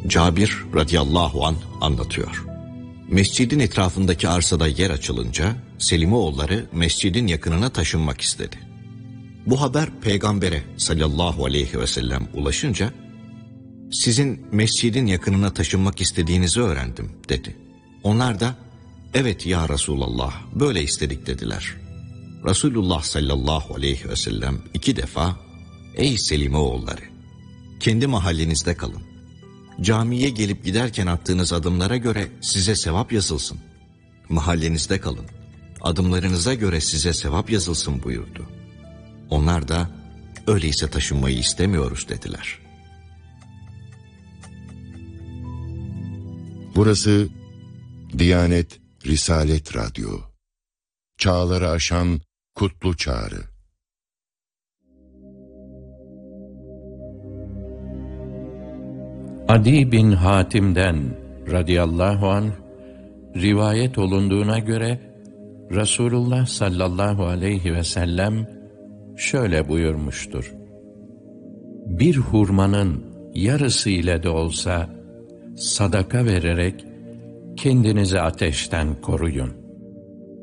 Cabir radıyallahu anh anlatıyor. Mescidin etrafındaki arsada yer açılınca Selimoğulları mescidin yakınına taşınmak istedi. Bu haber peygambere sallallahu aleyhi ve sellem ulaşınca sizin mescidin yakınına taşınmak istediğinizi öğrendim dedi. Onlar da evet ya Resulallah böyle istedik dediler. Resulullah sallallahu aleyhi ve sellem 2 defa ey Selimoğulları kendi mahallenizde kalın. Camiye gelip giderken attığınız adımlara göre size sevap yazılsın. Mahallenizde kalın. Adımlarınıza göre size sevap yazılsın buyurdu. Onlar da öyleyse taşınmayı istemiyoruz dediler. Burası Diyanet Risalet Radyo. Çağları aşan kutlu çağrı. Adi bin Hatim'den radıyallahu anh rivayet olunduğuna göre Resulullah sallallahu aleyhi ve sellem şöyle buyurmuştur. Bir hurmanın yarısı ile de olsa sadaka vererek kendinizi ateşten koruyun.